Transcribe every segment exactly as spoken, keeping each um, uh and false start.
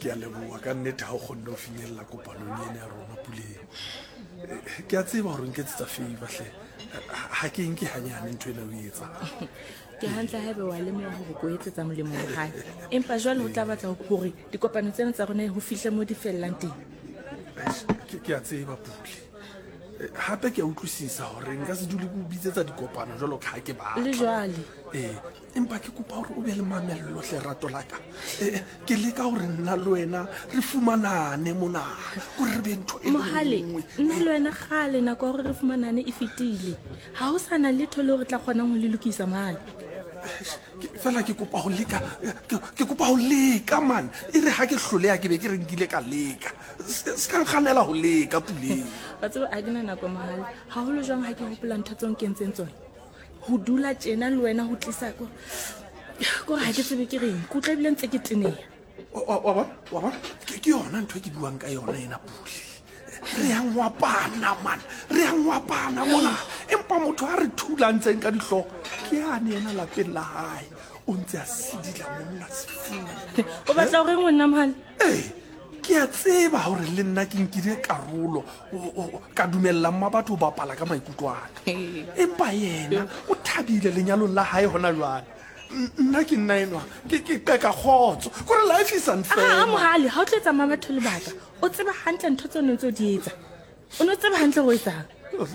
ke a leboha ka nnete ha o kgonne ho finyella kopanong ena ya rona Puleng. Ke a tseba hore nke tsa favor hle ha ke nke hanyane ntho ena o etsa ke hantle haebe wa lemoha hore ko etsetsa molemo wa hae empa jwale ho tla batla hore dikopano tsena tsa rona ho fihle mo di fellang teng. Ke a tseba Pule hape ke a utlwisisa hore nka se dule go bitsetsa dikopano jwalo ka ha ke ba le jwale eh empa ke kopa hore o be le mamello hle rato laka ke leka hore nna le wena re fumanane mona go re be ntho e mohale nna le wena gale na go re re fumanane e fitile ha o sana le thole re tla kgona go le lokisa mali fela ke kopa ho leka ke kopa ho leka man e re ha ke hloleha ke be ke re nkile ka leka se ka kganela ho leka Puleng ba tseba a dina nako mahal ha ho lo jwang ha ke hopola ntho tsong ke ntseng tsona ho dula tjena le wena ho tlisa ko go ha ke tsebe ke reng ku tla bile ntse ke teneha wa ba wa ba ke yona ntho ke buang ka yona ena Pule re yang wapana man re yang wapana mona empa motho a re thulantseng ka dihlo ke ane ena la pela hae o ntse a sidila monna sefu o batla hore ngwana mahal eh ke a tseba hore le nna ke nkile karolo ka dumella mma batho ba pala ka maikutwana empa yena o thabile lenyalo la hae hona jwale nna ke nna enwa ke ke ka khotso gore life is unfair ah mohali ha o tletsa mama batho le baka o tseba hantle ntho tse no tso di etsa o no tseba hantle go etsa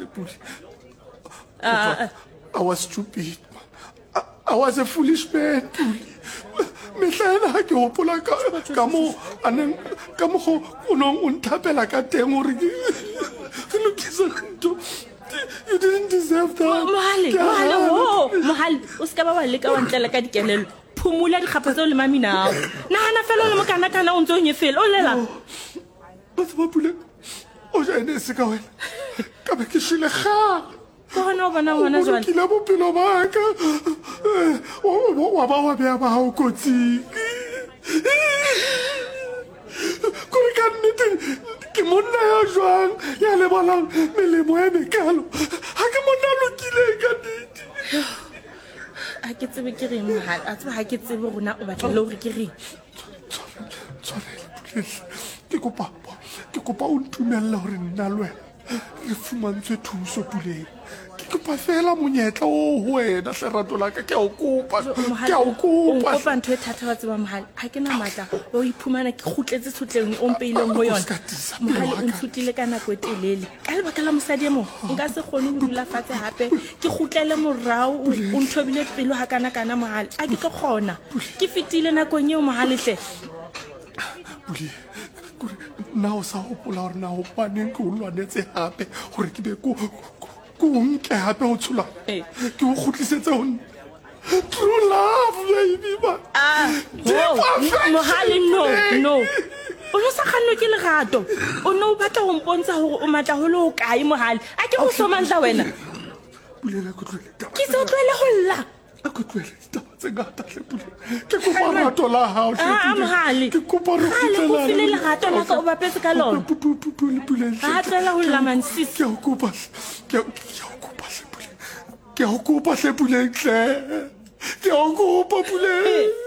ah I was stupid I, I was a foolish man mehlena ha ke hopola ka ka mo aneng ka mo o nong o nthapela ka teng hore ke lokisa ntho you didn't deserve that mohali mohali ho mohali o ska ba wa le ka wa ntlela ka dikelelo phumula dikgapa tseo le mami nao nahana fela le mokana kana o ntse o nyefela o lela ba tsaba Pule o ja ene se ka wena ka be ke shile ga bona bona bona jwale ke la bophelo ba ka wa ba wa bea ba o kotsi ko re ka nnete ke monna ya jwang ya le bona melemo ya mekalo ha ke monna lokile ka nnete a ke tsebe ke reng mohali a tseba ha ke tsebe rona o batla le hore ke reng tsone ke kopa ke kopa o ntumella hore nna le wena re fumantswe thuso Puleng ke kopa fela monyetla o ho wena hle rato la ka ke a o kopa ke a o kopa o kopa ntho e thata wa tseba mohali ha ke na matla o iphumana ke khutletse tshotleng o mpeileng ho yona mohali o ntshutile ka nako e telele ka lebaka la mosadi mo nka se kgone ho dula fatshe hape ke khutlele morao o nthobile pelo ha kana kana mohali a ke tlo kgona ke fitile nakong eo mohali hle na o sa hopola hore na ho paneng ke o lwanetse hape hore ke be ko ko nke hape ho tshola ke o khutlisetse ho true love baby ba ah mohali no no o no sa khanno ke lerato o no batla ho mpontsha hore o matla ho le ho kae mohali a ke go somantla wena Bulela go tlwele ke se o tlwele ho lla a go tlwele taba tse ngata hle Pule ke kopa rato la hao hle ah mohali ke kopa re fitela le file lerato la ka o bapetse ka lona Pule ha tlela ho lla man sis ke o kopa ke o kopa hle Pule ke o kopa hle Pule hle ke o kopa Pule